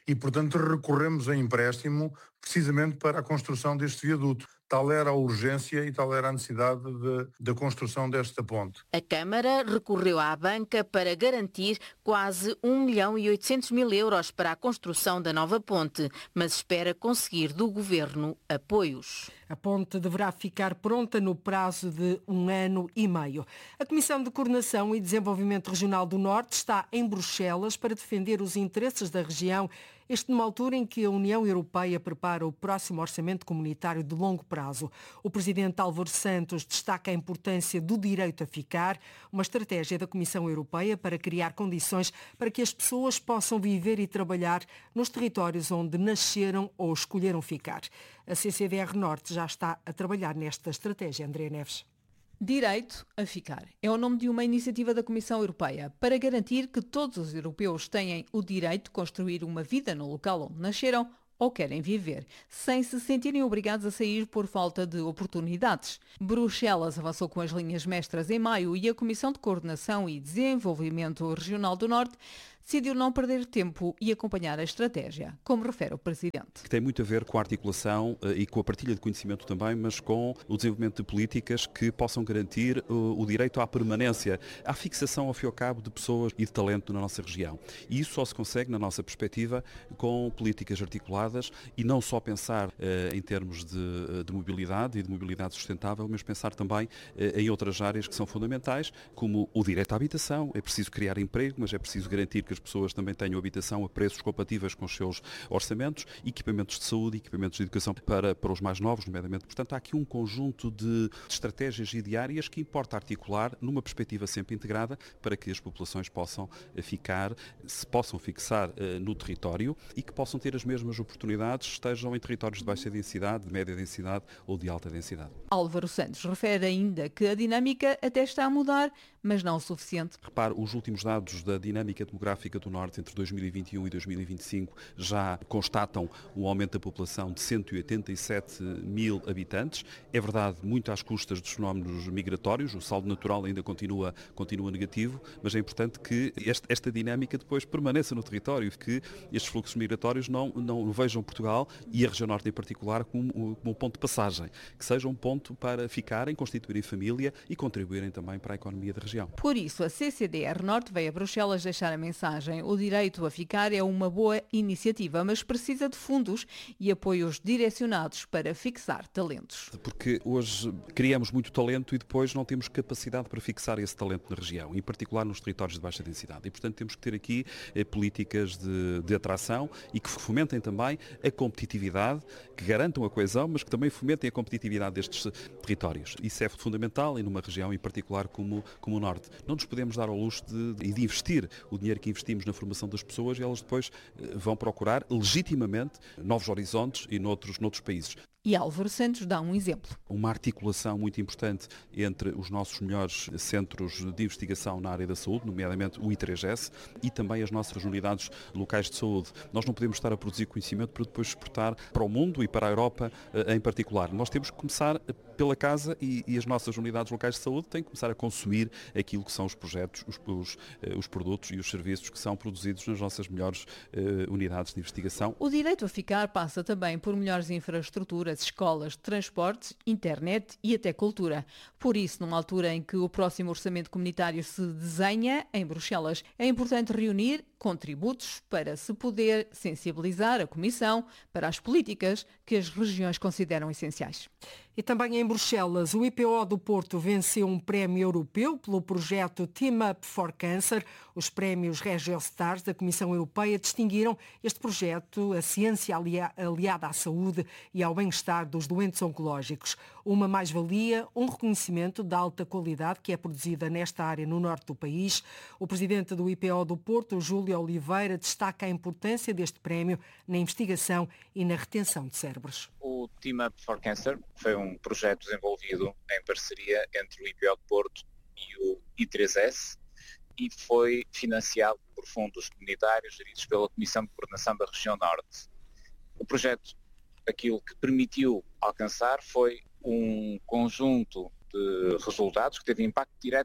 e, portanto, recorremos a empréstimo precisamente para a construção deste viaduto. Tal era a urgência e tal era a necessidade da construção desta ponte. A Câmara recorreu à banca para garantir quase um milhão e oitocentos mil euros para a construção da nova ponte, mas espera conseguir do Governo apoios. A ponte deverá ficar pronta no prazo de um ano e meio. A Comissão de Coordenação e Desenvolvimento Regional do Norte está em Bruxelas para defender os interesses da região, isto numa altura em que a União Europeia prepara o próximo orçamento comunitário de longo prazo. O presidente Álvaro Santos destaca a importância do direito a ficar, uma estratégia da Comissão Europeia para criar condições para que as pessoas possam viver e trabalhar nos territórios onde nasceram ou escolheram ficar. A C C D R Norte já está a trabalhar nesta estratégia. André Neves. Direito a ficar é o nome de uma iniciativa da Comissão Europeia para garantir que todos os europeus têm o direito de construir uma vida no local onde nasceram ou querem viver, sem se sentirem obrigados a sair por falta de oportunidades. Bruxelas avançou com as linhas mestras em maio e a Comissão de Coordenação e Desenvolvimento Regional do Norte decidiu não perder tempo e acompanhar a estratégia, como refere o Presidente. Que tem muito a ver com a articulação uh, e com a partilha de conhecimento também, mas com o desenvolvimento de políticas que possam garantir uh, o direito à permanência, à fixação ao fim e ao cabo de pessoas e de talento na nossa região. E isso só se consegue, na nossa perspectiva, com políticas articuladas e não só pensar uh, em termos de, de mobilidade e de mobilidade sustentável, mas pensar também uh, em outras áreas que são fundamentais, como o direito à habitação. É preciso criar emprego, mas é preciso garantir que as pessoas também tenham habitação a preços compatíveis com os seus orçamentos, equipamentos de saúde, equipamentos de educação para, para os mais novos, nomeadamente. Portanto, há aqui um conjunto de, de estratégias e de áreas que importa articular numa perspectiva sempre integrada para que as populações possam ficar, se possam fixar uh, no território e que possam ter as mesmas oportunidades, estejam em territórios de baixa densidade, de média densidade ou de alta densidade. Álvaro Santos refere ainda que a dinâmica até está a mudar, mas não o suficiente. Repare, os últimos dados da dinâmica demográfica do Norte entre dois mil e vinte e um e dois mil e vinte e cinco já constatam um aumento da população de cento e oitenta e sete mil habitantes. É verdade, muito às custas dos fenómenos migratórios, o saldo natural ainda continua, continua negativo, mas é importante que esta, esta dinâmica depois permaneça no território, que estes fluxos migratórios não, não vejam Portugal e a região Norte em particular como, como um ponto de passagem, que seja um ponto para ficarem, constituírem família e contribuírem também para a economia da região. Por isso, a C C D R Norte veio a Bruxelas deixar a mensagem. O direito a ficar é uma boa iniciativa, mas precisa de fundos e apoios direcionados para fixar talentos. Porque hoje criamos muito talento e depois não temos capacidade para fixar esse talento na região, em particular nos territórios de baixa densidade. E, portanto, temos que ter aqui eh, políticas de, de atração e que fomentem também a competitividade, que garantam a coesão, mas que também fomentem a competitividade destes territórios. Isso é fundamental e numa região em particular como, como o Norte. Não nos podemos dar ao luxo de, de, de investir o dinheiro que investimos na formação das pessoas e elas depois vão procurar legitimamente novos horizontes e noutros, noutros países. E Álvaro Santos dá um exemplo. Uma articulação muito importante entre os nossos melhores centros de investigação na área da saúde, nomeadamente o I três S, e também as nossas unidades locais de saúde. Nós não podemos estar a produzir conhecimento para depois exportar para o mundo e para a Europa em particular. Nós temos que começar pela casa e, e as nossas unidades locais de saúde têm que começar a consumir aquilo que são os projetos, os, os, os produtos e os serviços que são produzidos nas nossas melhores uh, unidades de investigação. O direito a ficar passa também por melhores infraestruturas, escolas, transportes, internet e até cultura. Por isso, numa altura em que o próximo orçamento comunitário se desenha em Bruxelas, é importante reunir contributos para se poder sensibilizar a Comissão para as políticas que as regiões consideram essenciais. E também em Bruxelas, o I P O do Porto venceu um prémio europeu pelo projeto Team Up for Cancer. Os prémios RegioStars da Comissão Europeia distinguiram este projeto, a ciência aliada à saúde e ao bem-estar dos doentes oncológicos. Uma mais-valia, um reconhecimento da alta qualidade que é produzida nesta área no norte do país. O presidente do I P O do Porto, Júlio Oliveira, destaca a importância deste prémio na investigação e na retenção de cérebros. O Team Up for Cancer foi um projeto desenvolvido em parceria entre o I P O de Porto e o I três S e foi financiado por fundos comunitários geridos pela Comissão de Coordenação da Região Norte. O projeto, aquilo que permitiu alcançar foi um conjunto de resultados que teve impacto direto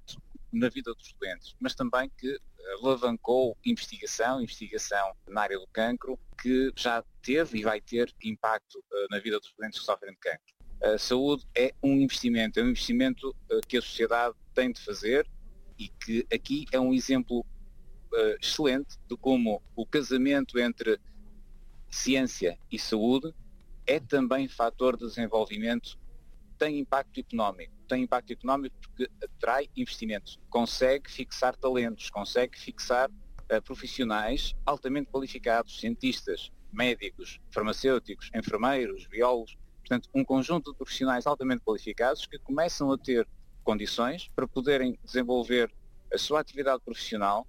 na vida dos doentes, mas também que alavancou investigação, investigação na área do cancro, que já teve e vai ter impacto uh, na vida dos doentes que sofrem de cancro. A saúde é um investimento, é um investimento uh, que a sociedade tem de fazer e que aqui é um exemplo uh, excelente de como o casamento entre ciência e saúde é também fator de desenvolvimento, tem impacto económico. Tem impacto económico porque atrai investimentos, consegue fixar talentos, consegue fixar uh, profissionais altamente qualificados, cientistas, médicos, farmacêuticos, enfermeiros, biólogos, portanto um conjunto de profissionais altamente qualificados que começam a ter condições para poderem desenvolver a sua atividade profissional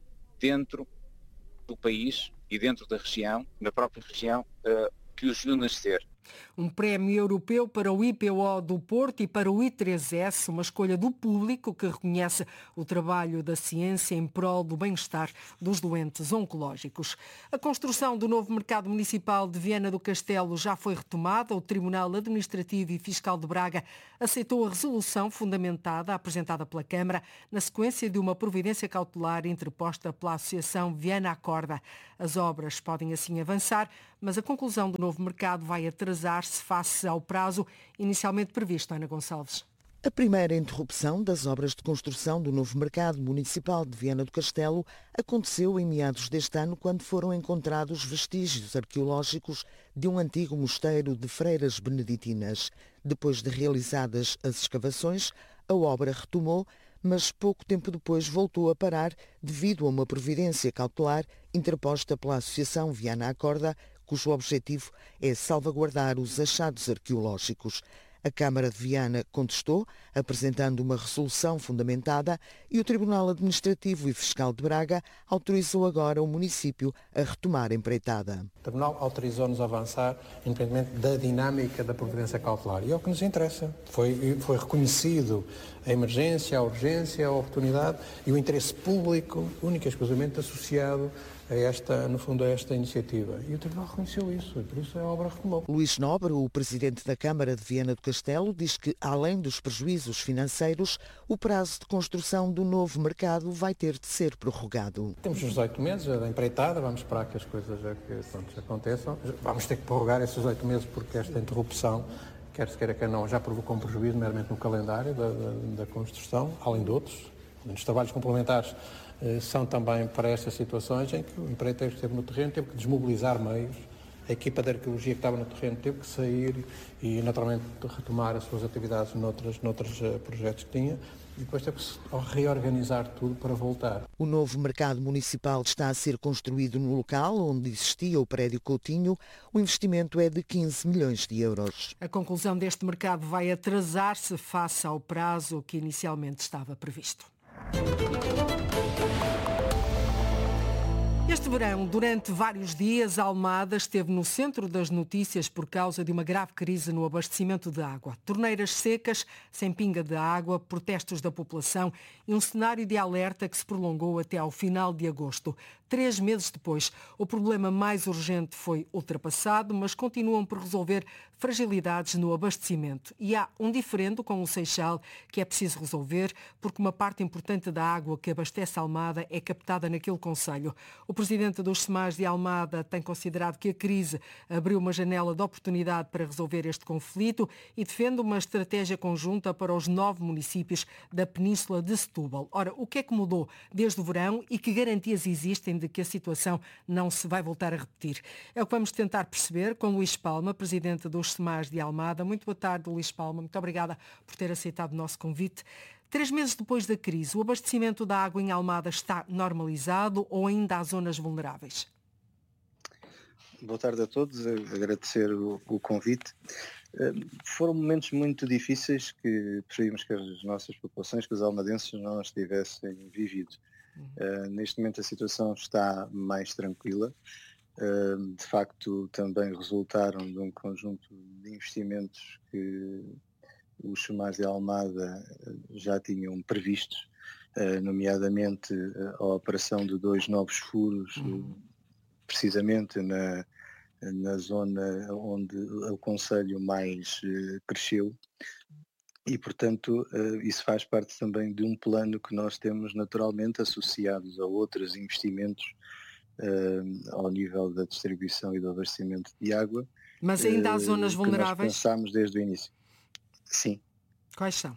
dentro do país e dentro da região, na própria região uh, que os viu nascer. Um prémio europeu para o I P O do Porto e para o I três S, uma escolha do público que reconhece o trabalho da ciência em prol do bem-estar dos doentes oncológicos. A construção do novo mercado municipal de Viana do Castelo já foi retomada. O Tribunal Administrativo e Fiscal de Braga aceitou a resolução fundamentada apresentada pela Câmara na sequência de uma providência cautelar interposta pela Associação Viana Acorda. As obras podem assim avançar, mas a conclusão do novo mercado vai atrasar-se face ao prazo inicialmente previsto. Ana Gonçalves. A primeira interrupção das obras de construção do novo mercado municipal de Viana do Castelo aconteceu em meados deste ano, quando foram encontrados vestígios arqueológicos de um antigo mosteiro de freiras beneditinas. Depois de realizadas as escavações, a obra retomou, mas pouco tempo depois voltou a parar devido a uma providência cautelar interposta pela Associação Viana Acorda, cujo objetivo é salvaguardar os achados arqueológicos. A Câmara de Viana contestou, apresentando uma resolução fundamentada, e o Tribunal Administrativo e Fiscal de Braga autorizou agora o município a retomar a empreitada. O Tribunal autorizou-nos a avançar, independentemente da dinâmica da providência cautelar. E é o que nos interessa. Foi, foi reconhecido a emergência, a urgência, a oportunidade e o interesse público, único e exclusivamente associado a esta, no fundo, a esta iniciativa. E o Tribunal reconheceu isso, e por isso a obra retomou. Luís Nobre, o presidente da Câmara de Viana do Castelo, diz que, além dos prejuízos financeiros, o prazo de construção do novo mercado vai ter de ser prorrogado. Temos os oito meses da empreitada, vamos esperar que as coisas já, que, pronto, aconteçam. Vamos ter que prorrogar esses oito meses porque esta interrupção, quer se queira, quer não, já provocou um prejuízo meramente no calendário da, da, da construção, além de outros. Os trabalhos complementares são também para estas situações em que o empreiteiro que esteve no terreno teve que desmobilizar meios, a equipa de arqueologia que estava no terreno teve que sair e naturalmente retomar as suas atividades noutros, noutros projetos que tinha e depois teve que reorganizar tudo para voltar. O novo mercado municipal está a ser construído no local onde existia o prédio Coutinho. O investimento é de quinze milhões de euros. A conclusão deste mercado vai atrasar-se face ao prazo que inicialmente estava previsto. Este verão, durante vários dias, Almada esteve no centro das notícias por causa de uma grave crise no abastecimento de água. Torneiras secas, sem pinga de água, protestos da população e um cenário de alerta que se prolongou até ao final de agosto. Três meses depois, o problema mais urgente foi ultrapassado, mas continuam por resolver fragilidades no abastecimento. E há um diferendo com o Seixal que é preciso resolver, porque uma parte importante da água que abastece Almada é captada naquele concelho. O presidente dos SEMAS de Almada tem considerado que a crise abriu uma janela de oportunidade para resolver este conflito e defende uma estratégia conjunta para os nove municípios da Península de Setúbal. Ora, o que é que mudou desde o verão e que garantias existem de que a situação não se vai voltar a repetir? É o que vamos tentar perceber com Luís Palma, presidente dos SEMAS de Almada. Muito boa tarde, Luís Palma. Muito obrigada por ter aceitado o nosso convite. Três meses depois da crise, o abastecimento da água em Almada está normalizado ou ainda há zonas vulneráveis? Boa tarde a todos, agradecer o, o convite. Uh, foram momentos muito difíceis que preferimos que as nossas populações, que os almadenses não as tivessem vivido. Uh, neste momento a situação está mais tranquila. Uh, de facto, também resultaram de um conjunto de investimentos que os SEMAS de Almada já tinham previsto, nomeadamente a operação de dois novos furos, uhum. precisamente na, na zona onde o concelho mais cresceu. e, portanto, isso faz parte também de um plano que nós temos naturalmente associados a outros investimentos uh, ao nível da distribuição e do abastecimento de água. Mas ainda há uh, zonas vulneráveis? Que nós pensámos desde o início. Sim. Quais são?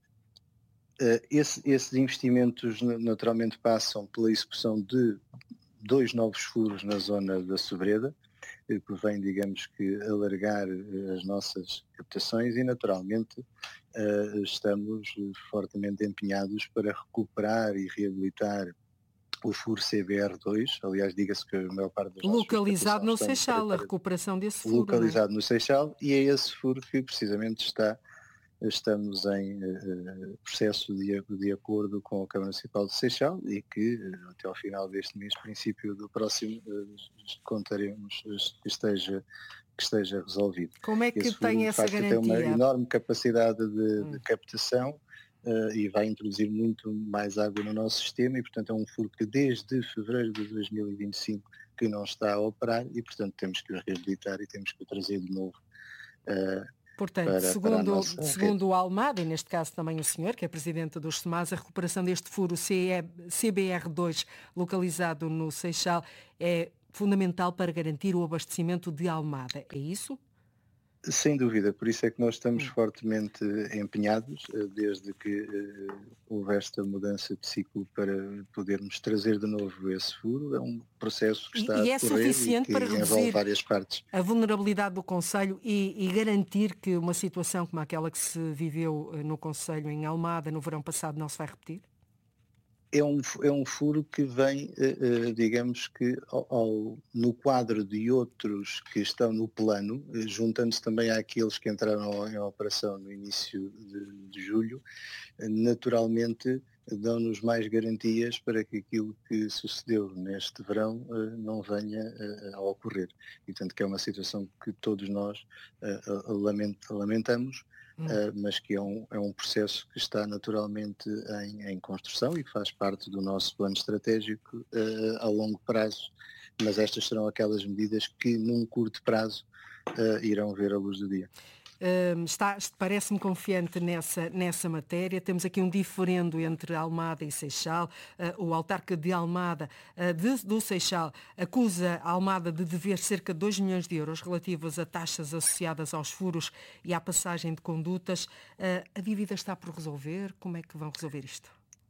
Uh, esse, esses investimentos naturalmente passam pela execução de dois novos furos na zona da Sobreda, que vem, digamos que, alargar as nossas captações e, naturalmente, uh, estamos fortemente empenhados para recuperar e reabilitar o furo C B R dois, aliás, diga-se que a maior parte das localizado no Seixal, a recuperação desse furo. Localizado no Seixal, e é esse furo que precisamente está, estamos em uh, processo de, de acordo com a Câmara Municipal de Seixal e que uh, até ao final deste mês, princípio do próximo, uh, contaremos que esteja, que esteja resolvido. Como é que esse tem furo, essa facto, garantia? Tem uma enorme capacidade de, hum. de captação. Uh, e vai introduzir muito mais água no nosso sistema e, portanto, é um furo que desde fevereiro de dois mil e vinte e cinco que não está a operar e, portanto, temos que o reabilitar e temos que o trazer de novo. Uh, portanto, para, segundo, para segundo o Almada, e neste caso também o senhor, que é presidente dos SEMAS, a recuperação deste furo C B R dois localizado no Seixal é fundamental para garantir o abastecimento de Almada. É isso? Sem dúvida, por isso é que nós estamos fortemente empenhados, desde que uh, houve esta mudança de ciclo para podermos trazer de novo esse furo. É um processo que está e, e a decorrer é suficiente e que para envolve várias partes. A vulnerabilidade do Conselho e, e garantir que uma situação como aquela que se viveu no Conselho em Almada no verão passado não se vai repetir? É um, é um furo que vem, uh, digamos que, ao, ao, no quadro de outros que estão no plano, uh, juntando-se também àqueles que entraram em operação no início de, de julho, uh, naturalmente dão-nos mais garantias para que aquilo que sucedeu neste verão uh, não venha uh, a ocorrer. E, portanto, que é uma situação que todos nós uh, lament, lamentamos, Uh, mas que é um, é um processo que está naturalmente em, em construção e que faz parte do nosso plano estratégico uh, a longo prazo, mas estas serão aquelas medidas que num curto prazo uh, irão ver a luz do dia. Uh, está, parece-me confiante nessa, nessa matéria. Temos aqui um diferendo entre Almada e Seixal. Uh, o autarca de Almada, uh, de, do Seixal, acusa a Almada de dever cerca de dois milhões de euros relativos a taxas associadas aos furos e à passagem de condutas. Uh, a dívida está por resolver? Como é que vão resolver isto?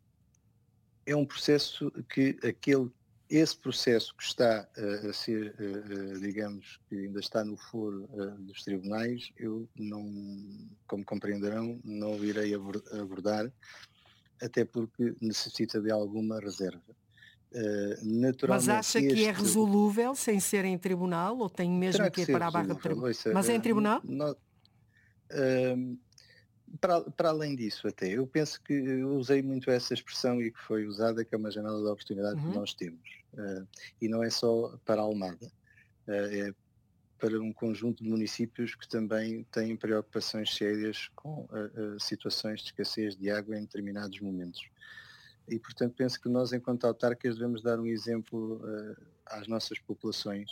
É um processo que aquele Esse processo que está uh, a ser, uh, uh, digamos, que ainda está no foro uh, dos tribunais, eu não, como compreenderão, não o irei abordar, até porque necessita de alguma reserva. Uh, naturalmente, Mas acha este... que é resolúvel sem ser em tribunal, ou tem mesmo Terá que ir que para a barra de tribunal? Ouça, Mas é em tribunal? Uh, uh, Para, para além disso, até, eu penso que eu usei muito essa expressão e que foi usada, que é uma janela de oportunidade uhum. que nós temos. Uh, e não é só para a Almada, uh, é para um conjunto de municípios que também têm preocupações sérias com uh, uh, situações de escassez de água em determinados momentos. E, portanto, penso que nós, enquanto autarcas, devemos dar um exemplo uh, às nossas populações,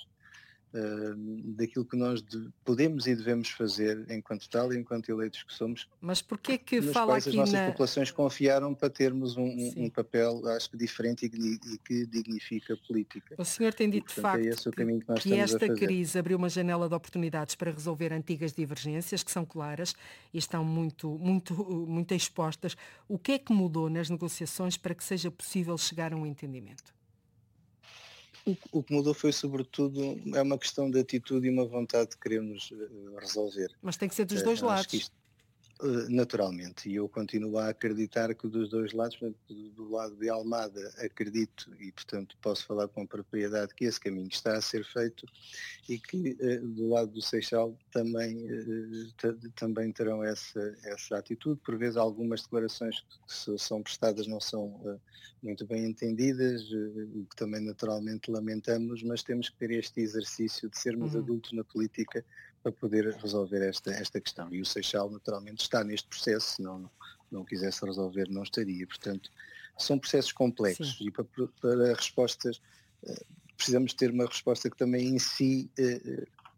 Uh, daquilo que nós de, podemos e devemos fazer enquanto tal e enquanto eleitos que somos. Mas porquê que nas fala quais aqui as nossas na... populações confiaram para termos um, um, um papel, acho que diferente e, e que dignifica a política. O senhor tem dito, e, de portanto, facto, é esse o caminho que, nós que esta a fazer. crise abriu uma janela de oportunidades para resolver antigas divergências que são claras e estão muito, muito, muito expostas. O que é que mudou nas negociações para que seja possível chegar a um entendimento? O que mudou foi, sobretudo, é uma questão de atitude e uma vontade de querermos resolver. Mas tem que ser dos dois uh, lados. Isto, uh, naturalmente, e eu continuo a acreditar que dos dois lados, portanto, do lado de Almada, acredito e, portanto, posso falar com propriedade que esse caminho está a ser feito e que uh, do lado do Seixal também, uh, t- também terão essa, essa atitude. Por vezes algumas declarações que são prestadas não são uh, muito bem entendidas, o que também naturalmente lamentamos, mas temos que ter este exercício de sermos uhum. adultos na política para poder resolver esta, esta questão. E o Seixal naturalmente está neste processo, se não, não quisesse resolver não estaria. Portanto, são processos complexos Sim. e para, para respostas precisamos ter uma resposta que também em si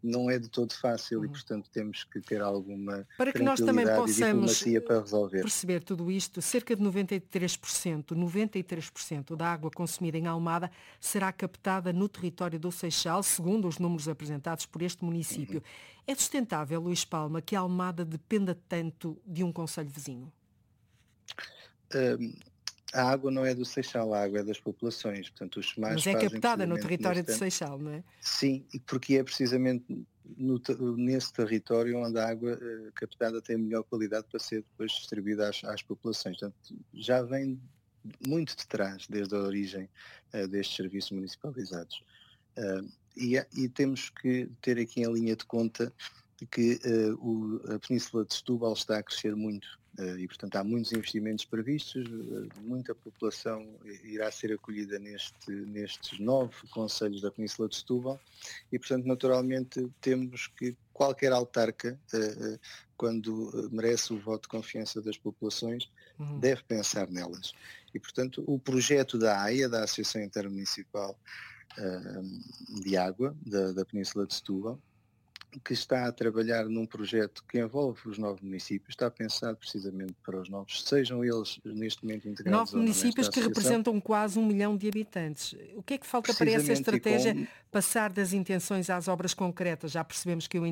não é de todo fácil uhum. e, portanto, temos que ter alguma para que nós também possamos para resolver. perceber tudo isto, cerca de noventa e três por cento, noventa e três por cento da água consumida em Almada será captada no território do Seixal, segundo os números apresentados por este município. Uhum. É sustentável, Luís Palma, que a Almada dependa tanto de um concelho vizinho? Um... A água não é do Seixal, a água é das populações. Portanto, os Mas é captada no território de Seixal, não é? Sim, e porque é precisamente no, nesse território onde a água uh, captada tem melhor qualidade para ser depois distribuída às, às populações. Portanto, já vem muito de trás, desde a origem uh, destes serviços municipalizados. Uh, e, e temos que ter aqui em linha de conta que uh, o, a Península de Setúbal está a crescer muito. Uh, e, portanto, há muitos investimentos previstos, uh, muita população irá ser acolhida neste, nestes nove concelhos da Península de Setúbal e, portanto, naturalmente temos que qualquer autarca, uh, uh, quando uh, merece o voto de confiança das populações, uhum. deve pensar nelas. E, portanto, o projeto da A I A, da Associação Intermunicipal uh, de Água, da, da Península de Setúbal, que está a trabalhar num projeto que envolve os nove municípios, está pensado precisamente para os novos, sejam eles neste momento integrados. Nove municípios que representam quase um milhão de habitantes. O que é que falta para essa estratégia com... passar das intenções às obras concretas? Já percebemos que o